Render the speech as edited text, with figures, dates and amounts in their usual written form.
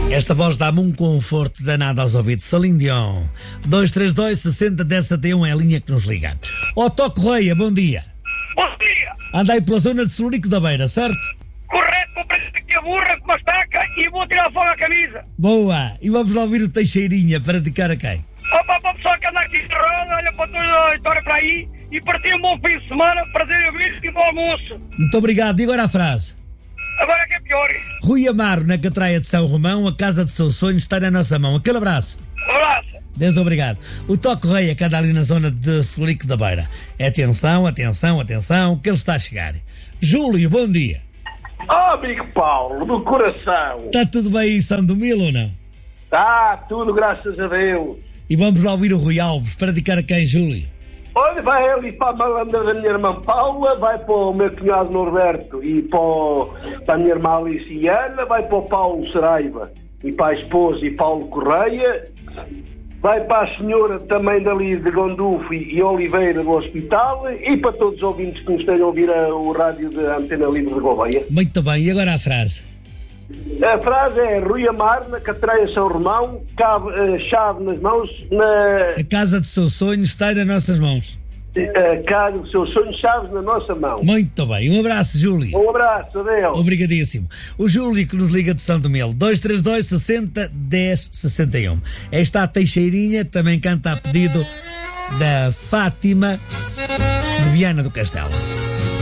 Esta voz dá-me um conforto danado aos ouvidos. Celine Dion. 232 60 10 71 é a linha que nos liga. Tó Correia, bom dia. Bom dia. Andei pela zona de Celurico da Beira, certo? Correto, vou prender aqui a burra com uma estaca e vou tirar fora a camisa. Boa. E vamos lá ouvir o Teixeirinha para dedicar a quem? Opa, para o pessoal que anda aqui de roda, olha para toda a história para aí e partir um bom fim de semana, prazer em ouvir e bom almoço. Muito obrigado. E agora a frase? Agora é que é pior. Rui Amaro, na Catraia de São Romão, a casa de seu sonho está na nossa mão. Aquele abraço. Um abraço. Deus obrigado. O Tó Correia, que anda ali na zona de Celurico da Beira. Atenção, atenção, atenção, que ele está a chegar. Júlio, bom dia. Amigo Paulo, do coração. Está tudo bem aí, São Domil ou não? Está tudo, graças a Deus. E vamos lá ouvir o Rui Alves para dedicar a quem, Júlio? Olha, vai ali para a malandra da minha irmã Paula, vai para o meu cunhado Norberto e para a minha irmã Alice e Ana, vai para o Paulo Saraiva e para a esposa e Paulo Correia, vai para a senhora também dali de Gondufo e Oliveira do Hospital e para todos os ouvintes que nos estejam a ouvir o rádio da Antena Livre de Gouveia. Muito bem, e agora a frase? A frase é Rui Amaro, na Catraia São Romão, chave nas mãos, A casa de seu sonho está nas nossas mãos. Casa do seu sonho, chaves na nossa mão. Muito bem, um abraço, Júlio. Um abraço, adeus. Obrigadíssimo. O Júlio que nos liga de São Domil, 232 60 10 61. Esta a Teixeirinha também canta a pedido da Fátima de Viana do Castelo.